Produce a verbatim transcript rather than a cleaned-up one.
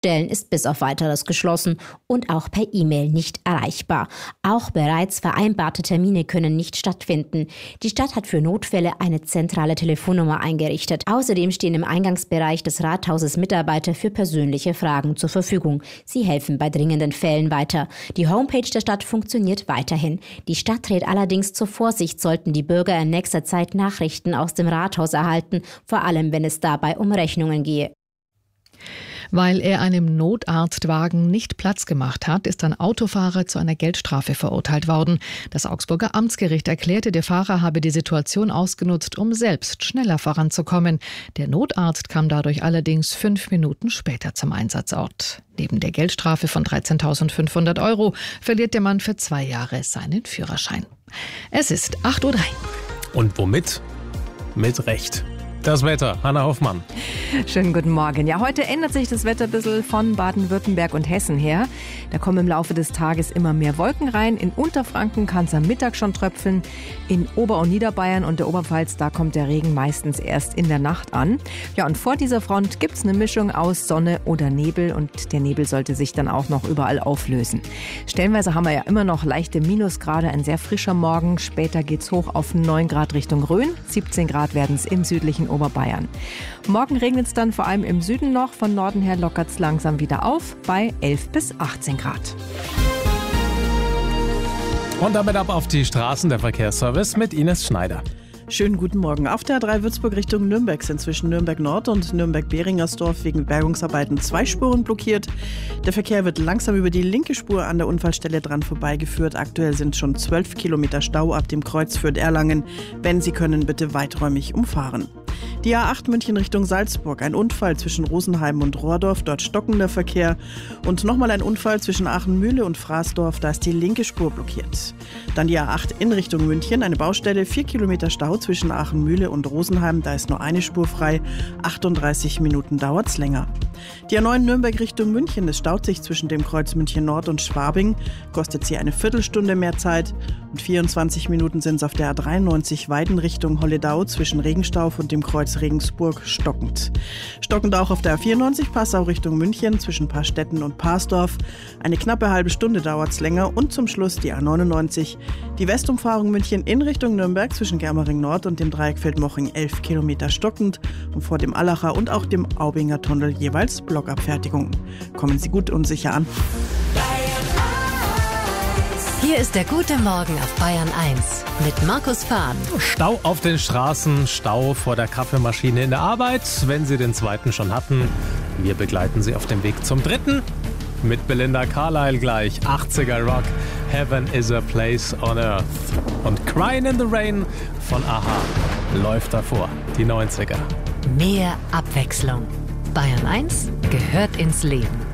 Stellen ist bis auf Weiteres geschlossen und auch per E-Mail nicht erreichbar. Auch bereits vereinbarte Termine können nicht stattfinden. Die Stadt hat für Notfälle eine zentrale Telefonnummer eingerichtet. Außerdem stehen im Eingangsbereich des Rathauses Mitarbeiter für persönliche Fragen zur Verfügung. Sie helfen bei dringenden Fällen weiter. Die Homepage der Stadt funktioniert weiterhin. Die Stadt rät allerdings zur Vorsicht, sollten die Bürger in nächster Zeit Nachrichten aus dem Rathaus erhalten, vor allem wenn es dabei um Rechnungen gehe. Weil er einem Notarztwagen nicht Platz gemacht hat, ist ein Autofahrer zu einer Geldstrafe verurteilt worden. Das Augsburger Amtsgericht erklärte, der Fahrer habe die Situation ausgenutzt, um selbst schneller voranzukommen. Der Notarzt kam dadurch allerdings fünf Minuten später zum Einsatzort. Neben der Geldstrafe von dreizehntausendfünfhundert Euro verliert der Mann für zwei Jahre seinen Führerschein. Es ist acht Uhr drei. Und womit? Mit Recht. Das Wetter, Hanna Hoffmann. Schönen guten Morgen. Ja, heute ändert sich das Wetter ein bisschen von Baden-Württemberg und Hessen her. Da kommen im Laufe des Tages immer mehr Wolken rein. In Unterfranken kann es am Mittag schon tröpfeln. In Ober- und Niederbayern und der Oberpfalz, da kommt der Regen meistens erst in der Nacht an. Ja, und vor dieser Front gibt es eine Mischung aus Sonne oder Nebel. Und der Nebel sollte sich dann auch noch überall auflösen. Stellenweise haben wir ja immer noch leichte Minusgrade, ein sehr frischer Morgen. Später geht es hoch auf neun Grad Richtung Rhön. siebzehn Grad werden es im südlichen Oberbayern. Morgen regnet es dann vor allem im Süden noch. Von Norden her lockert es langsam wieder auf bei elf bis achtzehn Grad. Und damit ab auf die Straßen, der Verkehrsservice mit Ines Schneider. Schönen guten Morgen. Auf der A drei Würzburg Richtung Nürnberg sind zwischen Nürnberg Nord und Nürnberg-Behringersdorf wegen Bergungsarbeiten zwei Spuren blockiert. Der Verkehr wird langsam über die linke Spur an der Unfallstelle dran vorbeigeführt. Aktuell sind schon zwölf Kilometer Stau ab dem Kreuz Fürth-Erlangen. Wenn Sie können, bitte weiträumig umfahren. Die A acht München Richtung Salzburg. Ein Unfall zwischen Rosenheim und Rohrdorf, dort stockender Verkehr. Und nochmal ein Unfall zwischen Aachenmühle und Fraßdorf, da ist die linke Spur blockiert. Dann die A acht in Richtung München, eine Baustelle, vier Kilometer Stau zwischen Aachenmühle und Rosenheim, da ist nur eine Spur frei, achtunddreißig Minuten dauert's länger. Die A neun Nürnberg Richtung München, es staut sich zwischen dem Kreuz München Nord und Schwabing, kostet sie eine Viertelstunde mehr Zeit und vierundzwanzig Minuten sind es auf der A dreiundneunzig Weiden Richtung Holledau zwischen Regenstauf und dem Kreuz Regensburg stockend. Stockend auch auf der A vierundneunzig Passau Richtung München zwischen Paarstetten und Parsdorf. Eine knappe halbe Stunde dauert's länger und zum Schluss die A neunundneunzig. Die Westumfahrung München in Richtung Nürnberg zwischen Germering Nord und dem Dreieck Feldmoching elf Kilometer stockend und vor dem Allacher und auch dem Aubinger Tunnel jeweils Blockabfertigung. Kommen Sie gut und sicher an. Hier ist der gute Morgen auf Bayern eins mit Markus Fahn. Stau auf den Straßen, Stau vor der Kaffeemaschine in der Arbeit. Wenn Sie den zweiten schon hatten, wir begleiten Sie auf dem Weg zum dritten. Mit Belinda Carlisle gleich, achtziger Rock, Heaven is a Place on Earth. Und Crying in the Rain von Aha läuft davor, die neunziger. Mehr Abwechslung. Bayern eins gehört ins Leben.